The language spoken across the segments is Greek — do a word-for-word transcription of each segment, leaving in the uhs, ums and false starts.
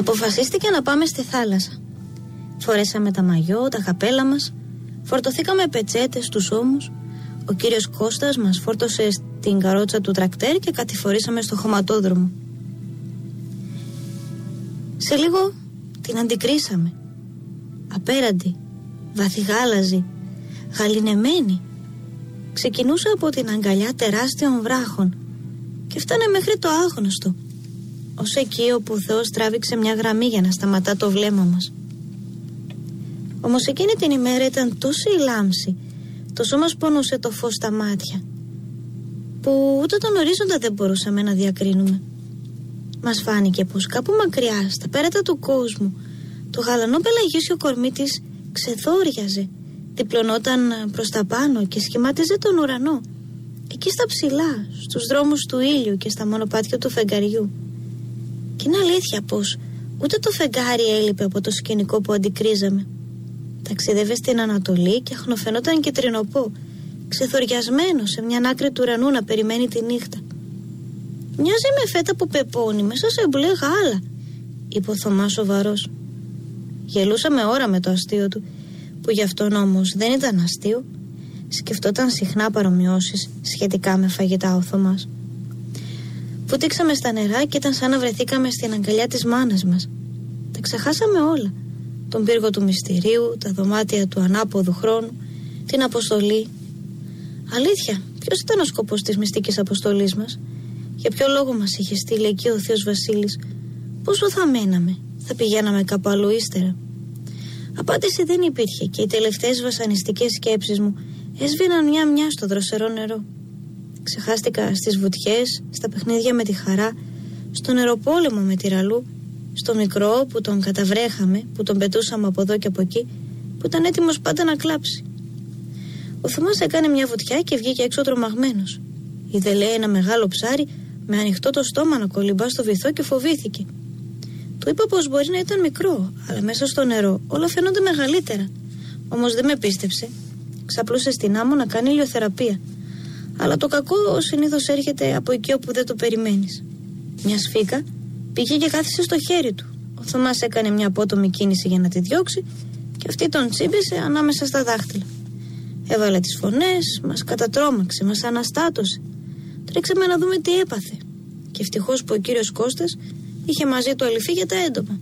Αποφασίστηκε να πάμε στη θάλασσα. Φορέσαμε τα μαγιό, τα καπέλα μας, φορτωθήκαμε πετσέτες στους ώμους. Ο κύριος Κώστας μας φόρτωσε στην καρότσα του τρακτέρ και κατηφορήσαμε στο χωματόδρομο. Σε λίγο την αντικρίσαμε. Απέραντη, βαθυγάλαζη, γαληνεμένη. Ξεκινούσε από την αγκαλιά τεράστιων βράχων και φτάνε μέχρι το άγνωστο, ως εκεί όπου ο Θεός τράβηξε μια γραμμή για να σταματά το βλέμμα μας. Όμως εκείνη την ημέρα ήταν τόση η λάμψη, τόσο μας πονούσε το φως στα μάτια, που ούτε τον ορίζοντα δεν μπορούσαμε να διακρίνουμε. Μας φάνηκε πως κάπου μακριά, στα πέρατα του κόσμου, το γαλανό πελαγίσιο κορμί της ξεθόριαζε, διπλωνόταν προς τα πάνω και σχημάτιζε τον ουρανό, εκεί στα ψηλά, στους δρόμους του ήλιου και στα μονοπάτια του φεγγαριού. Και είναι αλήθεια πως ούτε το φεγγάρι έλειπε από το σκηνικό που αντικρίζαμε. Ταξίδευε στην Ανατολή και αχνοφαινόταν και τρινοπό, ξεθοριασμένο σε μια άκρη του ουρανού να περιμένει τη νύχτα. «Μοιάζει με φέτα που πεπώνει μέσα σε μπλε γάλα», είπε ο Θωμάς σοβαρός. Γελούσαμε ώρα με το αστείο του, που γι' αυτόν όμως δεν ήταν αστείο. Σκεφτόταν συχνά παρομοιώσεις σχετικά με φαγητά ο Θωμάς. Βουτήξαμε στα νερά και ήταν σαν να βρεθήκαμε στην αγκαλιά της μάνας μας. Τα ξεχάσαμε όλα. Τον πύργο του μυστηρίου, τα δωμάτια του ανάποδου χρόνου, την αποστολή. Αλήθεια, ποιος ήταν ο σκοπός της μυστικής αποστολής μας? Για ποιο λόγο μας είχε στείλει εκεί ο Θείος Βασίλης? Πόσο θα μέναμε? Θα πηγαίναμε κάπου αλλού ύστερα? Απάντηση δεν υπήρχε και οι τελευταίες βασανιστικές σκέψεις μου έσβηναν μια-μια στο δροσερό νερό. Ξεχάστηκα στις βουτιές, στα παιχνίδια με τη Χαρά, στο νεροπόλεμο με τη Ραλού, στο μικρό που τον καταβρέχαμε, που τον πετούσαμε από εδώ και από εκεί, που ήταν έτοιμος πάντα να κλάψει. Ο Θωμάς έκανε μια βουτιά και βγήκε έξω τρομαγμένος. Είδε, λέει, ένα μεγάλο ψάρι με ανοιχτό το στόμα να κολυμπά στο βυθό και φοβήθηκε. Του είπα πως μπορεί να ήταν μικρό, αλλά μέσα στο νερό όλα φαίνονται μεγαλύτερα. Όμως δεν με πίστεψε. Ξαπλούσε στην άμμο να κάνει ηλιοθεραπεία. Αλλά το κακό συνήθως έρχεται από εκεί όπου δεν το περιμένεις. Μια σφίκα πήγε και κάθισε στο χέρι του. Ο Θωμάς έκανε μια απότομη κίνηση για να τη διώξει και αυτή τον τσίμπησε ανάμεσα στα δάχτυλα. Έβαλε τις φωνές, μας κατατρόμαξε, μας αναστάτωσε. Τρέξαμε να δούμε τι έπαθε. Και ευτυχώς που ο κύριος Κώστας είχε μαζί του αληφή για τα έντομα.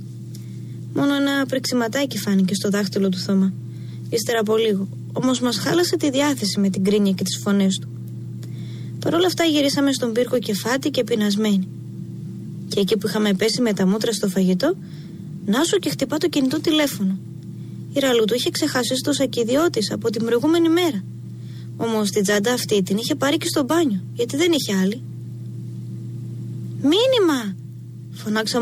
Μόνο ένα πριξιματάκι φάνηκε στο δάχτυλο του Θωμά, ύστερα από λίγο. Όμως μας χάλασε τη διάθεση με την κρίνια και τις φωνές του. Παρ' όλα αυτά γυρίσαμε στον πύργο κεφάτη και πεινασμένοι. Και εκεί που είχαμε πέσει με τα μούτρα στο φαγητό, νάσο και χτυπά το κινητό τηλέφωνο. Η Ραλού του είχε ξεχάσει στο σακιδιό της από την προηγούμενη μέρα. Όμως την τσάντα αυτή την είχε πάρει και στο μπάνιο, γιατί δεν είχε άλλη. «Μήνυμα!» φωνάξαμε